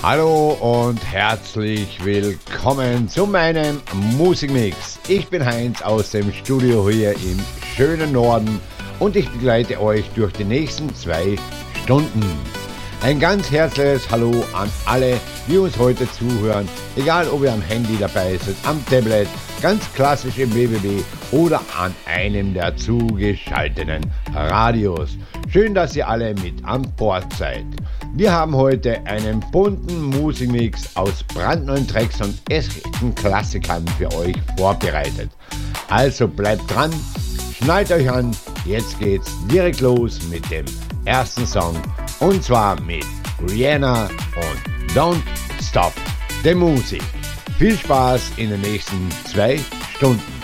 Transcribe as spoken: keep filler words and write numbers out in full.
Hallo und herzlich willkommen zu meinem Musikmix. Ich bin Heinz aus dem Studio hier im schönen Norden und ich begleite euch durch die nächsten zwei Stunden. Ein ganz herzliches Hallo an alle, die uns heute zuhören, egal ob ihr am Handy dabei seid, am Tablet, ganz klassisch im W W W oder an einem der zugeschalteten Radios. Schön, dass ihr alle mit an Bord seid. Wir haben heute einen bunten Musikmix aus brandneuen Tracks und echten Klassikern für euch vorbereitet. Also bleibt dran, schnallt euch an, jetzt geht's direkt los mit dem ersten Song und zwar mit Rihanna und Don't Stop the Music. Viel Spaß in den nächsten zwei Stunden.